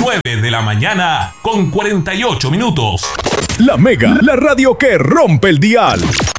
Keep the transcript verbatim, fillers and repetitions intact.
nueve de la mañana con cuarenta y ocho minutos. La Mega, la radio que rompe el dial.